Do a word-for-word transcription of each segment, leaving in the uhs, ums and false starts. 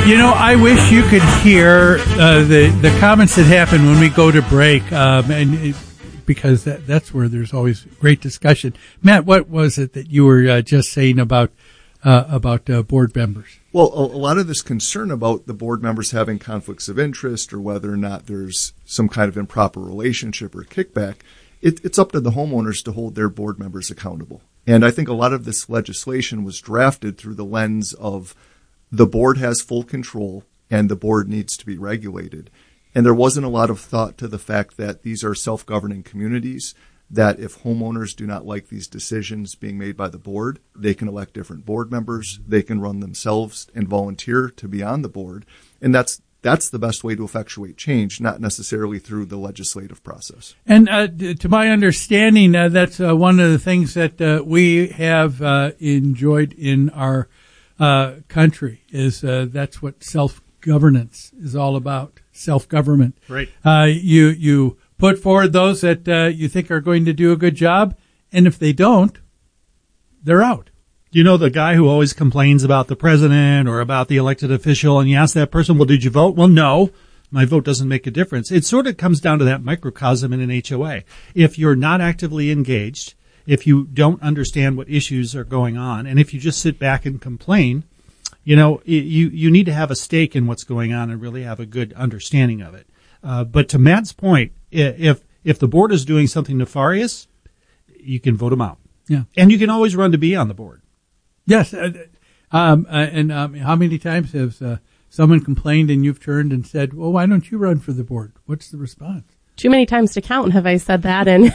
You know, I wish you could hear uh, the the comments that happen when we go to break, um, and it, because that, that's where there's always great discussion. Matt, what was it that you were uh, just saying about uh, about uh, board members? Well, a, a lot of this concern about the board members having conflicts of interest or whether or not there's some kind of improper relationship or kickback, it, it's up to the homeowners to hold their board members accountable. And I think a lot of this legislation was drafted through the lens of the board has full control and the board needs to be regulated. And there wasn't a lot of thought to the fact that these are self-governing communities, that if homeowners do not like these decisions being made by the board, they can elect different board members, they can run themselves and volunteer to be on the board. And that's that's the best way to effectuate change, not necessarily through the legislative process. And uh, to my understanding, uh, that's uh, one of the things that uh, we have uh, enjoyed in our uh, country is uh, that's what self-governance is all about. Self-government. Right. Uh, you, you put forward those that uh, you think are going to do a good job, and if they don't, they're out. You know, the guy who always complains about the president or about the elected official, and you ask that person, well, did you vote? Well, no, my vote doesn't make a difference. It sort of comes down to that microcosm in an H O A. If you're not actively engaged, if you don't understand what issues are going on, and if you just sit back and complain, you know, you, you need to have a stake in what's going on and really have a good understanding of it. Uh, but to Matt's point, if, if the board is doing something nefarious, you can vote them out. Yeah. And you can always run to be on the board. Yes. Uh, um, uh, and um, how many times has uh, someone complained and you've turned and said, well, why don't you run for the board? What's the response? Too many times to count have I said that, and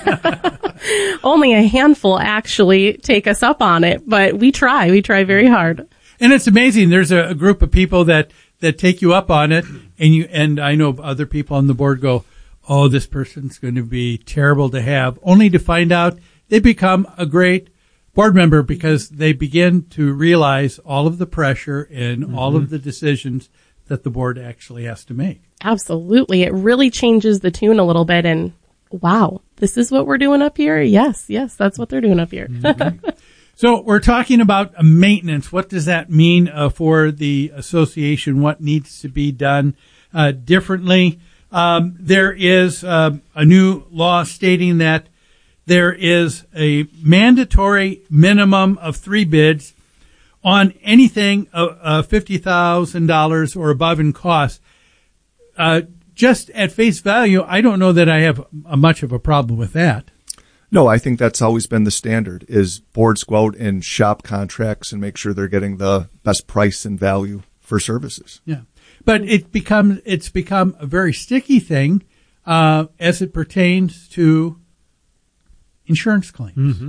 only a handful actually take us up on it. But we try. We try very hard. And it's amazing. There's a, a group of people that, that take you up on it, and you and I know other people on the board go, oh, this person's going to be terrible to have, only to find out they become a great board member because they begin to realize all of the pressure and mm-hmm. all of the decisions that the board actually has to make. Absolutely. It really changes the tune a little bit, and wow, this is what we're doing up here? Yes, yes, that's what they're doing up here. Mm-hmm. So we're talking about maintenance. What does that mean uh, for the association? What needs to be done uh, differently? Um, there is uh, a new law stating that there is a mandatory minimum of three bids on anything uh, uh, fifty thousand dollars or above in cost. Uh, just at face value, I don't know that I have a, much of a problem with that. No, I think that's always been the standard, is boards go out and shop contracts and make sure they're getting the best price and value for services. Yeah. But it becomes, it's become a very sticky thing, uh, as it pertains to insurance claims. Mm-hmm.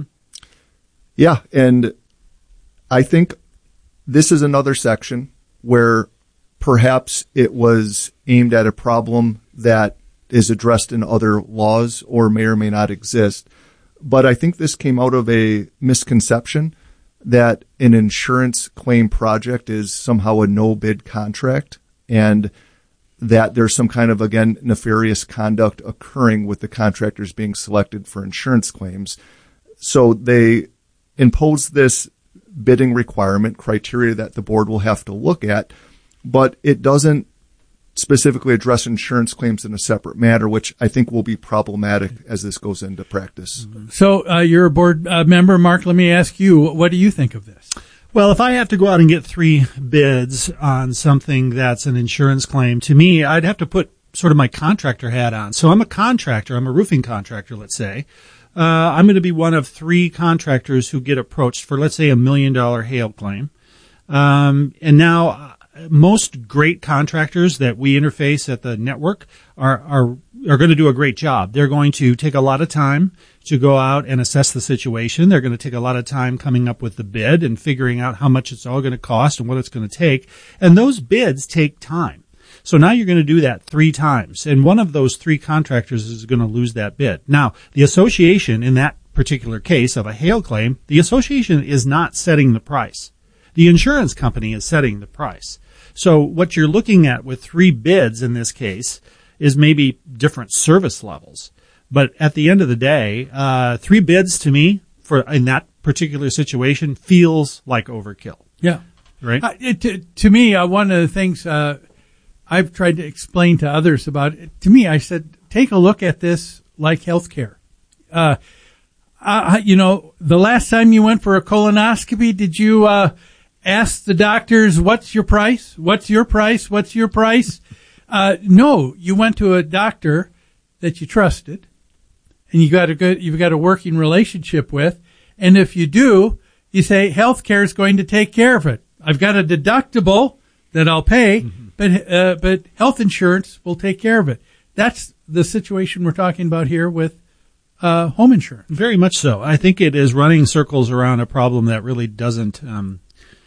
Yeah. And I think this is another section where perhaps it was aimed at a problem that is addressed in other laws or may or may not exist. But I think this came out of a misconception that an insurance claim project is somehow a no-bid contract, and that there's some kind of, again, nefarious conduct occurring with the contractors being selected for insurance claims. So they impose this bidding requirement criteria that the board will have to look at, but it doesn't specifically address insurance claims in a separate matter, which I think will be problematic as this goes into practice. So uh, you're a board uh, member. Mark, let me ask you, what do you think of this? Well, if I have to go out and get three bids on something that's an insurance claim, to me, I'd have to put sort of my contractor hat on. So I'm a contractor. I'm a roofing contractor, let's say. Uh, I'm going to be one of three contractors who get approached for, let's say, a million dollar hail claim. Um, and now most great contractors that we interface at the network are, are, are going to do a great job. They're going to take a lot of time to go out and assess the situation. They're going to take a lot of time coming up with the bid and figuring out how much it's all going to cost and what it's going to take. And those bids take time. So now you're going to do that three times. And one of those three contractors is going to lose that bid. Now, the association in that particular case of a hail claim, the association is not setting the price. The insurance company is setting the price. So what you're looking at with three bids in this case is maybe different service levels. But at the end of the day, uh, three bids to me for in that particular situation feels like overkill. Yeah. right? Uh, it, to, to me, uh, one of the things uh, I've tried to explain to others about it, to me, I said, take a look at this like healthcare. Uh, uh, you know, the last time you went for a colonoscopy, did you uh, ask the doctors, what's your price? What's your price? What's your price? Uh, no, you went to a doctor that you trusted, and you got a good, you've got a working relationship with. And if you do, you say, healthcare is going to take care of it. I've got a deductible that I'll pay, mm-hmm. but, uh, but health insurance will take care of it. That's the situation we're talking about here with, uh, home insurance. Very much so. I think it is running circles around a problem that really doesn't, um,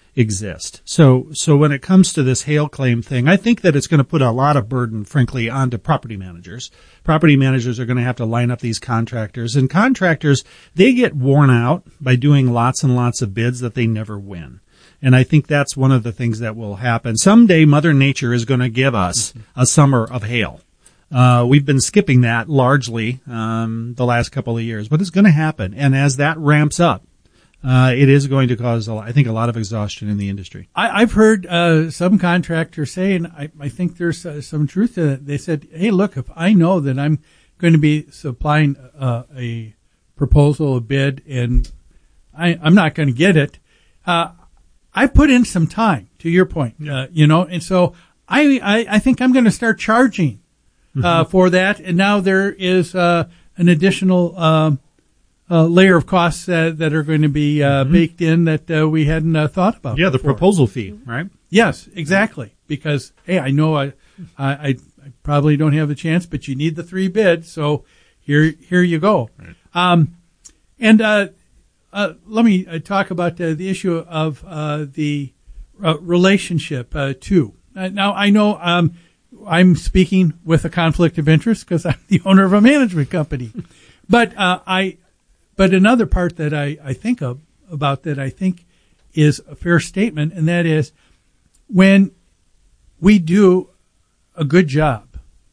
exist. So, so when it comes to this hail claim thing, I think that it's going to put a lot of burden, frankly, onto property managers. Property managers are going to have to line up these contractors, and contractors, they get worn out by doing lots and lots of bids that they never win. And I think that's one of the things that will happen. Someday Mother Nature is going to give us a summer of hail. Uh, we've been skipping that largely, um, the last couple of years, but it's going to happen. And as that ramps up, Uh, it is going to cause, a lot, I think, a lot of exhaustion in the industry. I, I've heard uh, some contractors say, and I, I think there's uh, some truth to it. They said, hey, look, if I know that I'm going to be supplying uh, a proposal, a bid, and I, I'm not going to get it, uh, I put in some time, to your point, uh, you know, and so I, I, I think I'm going to start charging uh, mm-hmm. for that, and now there is uh, an additional um Uh, layer of costs uh, that are going to be uh, mm-hmm. baked in that uh, we hadn't uh, thought about. Yeah, the before. proposal fee, right? Yes, exactly. Because hey, I know I, I, I probably don't have a chance, but you need the three bids, so here, here you go. Right. Um, and uh, uh, let me uh, talk about uh, the issue of uh, the uh, relationship uh, too. Uh, now I know um, I'm speaking with a conflict of interest because I'm the owner of a management company, but uh, I. But another part that I, I think of about that I think is a fair statement, and that is when we do a good job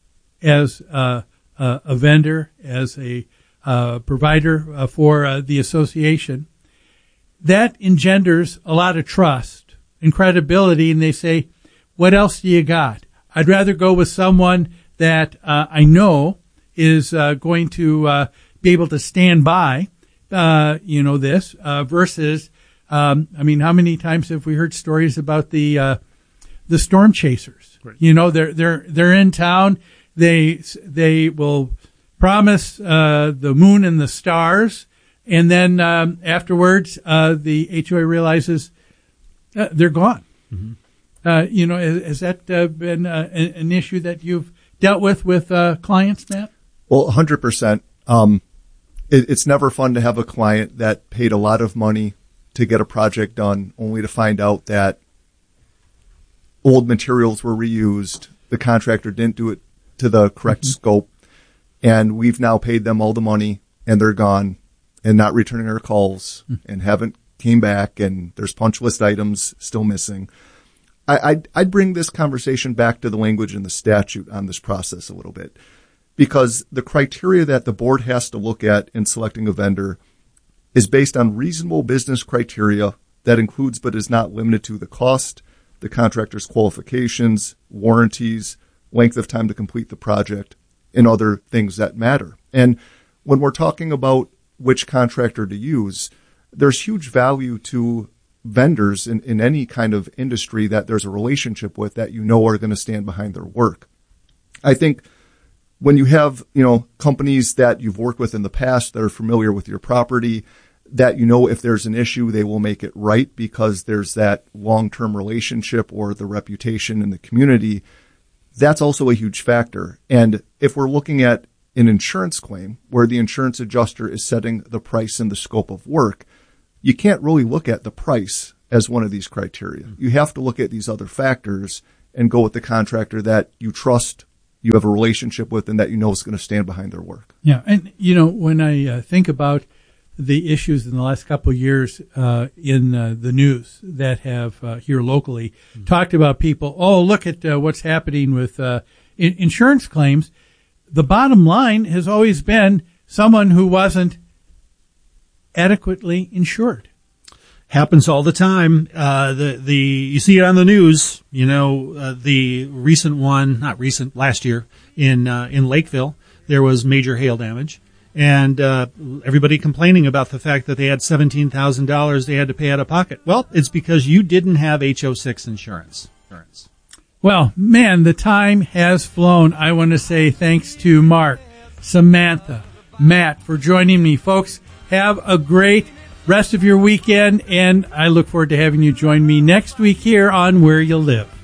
as uh, uh, a vendor, as a uh, provider uh, for uh, the association, that engenders a lot of trust and credibility, and they say, what else do you got? I'd rather go with someone that uh, I know is uh, going to uh, be able to stand by Uh, you know, this, uh, versus, um, I mean, how many times have we heard stories about the, uh, the storm chasers? Right. You know, they're, they're, they're in town. They, they will promise, uh, the moon and the stars. And then, um, afterwards, uh, the H O A realizes, uh, they're gone. Mm-hmm. Uh, you know, has, has that uh, been uh, an, an issue that you've dealt with, with, uh, clients, Matt? Well, one hundred percent. Um, It's never fun to have a client that paid a lot of money to get a project done only to find out that old materials were reused. The contractor didn't do it to the correct mm-hmm. scope. And we've now paid them all the money and they're gone and not returning our calls mm-hmm. and haven't came back, and there's punch list items still missing. I, I'd, I'd bring this conversation back to the language in the statute on this process a little bit. Because the criteria that the board has to look at in selecting a vendor is based on reasonable business criteria that includes but is not limited to the cost, the contractor's qualifications, warranties, length of time to complete the project, and other things that matter. And when we're talking about which contractor to use, there's huge value to vendors in, in any kind of industry that there's a relationship with that you know are going to stand behind their work. I think when you have, you know, companies that you've worked with in the past that are familiar with your property, that you know if there's an issue, they will make it right because there's that long-term relationship or the reputation in the community, that's also a huge factor. And if we're looking at an insurance claim where the insurance adjuster is setting the price and the scope of work, you can't really look at the price as one of these criteria. You have to look at these other factors and go with the contractor that you trust, you have a relationship with, and that you know is going to stand behind their work. Yeah. And, you know, when I uh, think about the issues in the last couple of years uh, in uh, the news that have uh, here locally mm-hmm. talked about people, oh, look at uh, what's happening with uh, in- insurance claims. The bottom line has always been someone who wasn't adequately insured. Happens all the time. Uh, the, the, you see it on the news, you know, uh, the recent one, not recent, last year in, uh, in Lakeville, there was major hail damage. And, uh, everybody complaining about the fact that they had seventeen thousand dollars they had to pay out of pocket. Well, it's because you didn't have H O six insurance. insurance. Well, man, the time has flown. I want to say thanks to Mark, Samantha, Matt for joining me. Folks, have a great rest of your weekend, and I look forward to having you join me next week here on Where You Live.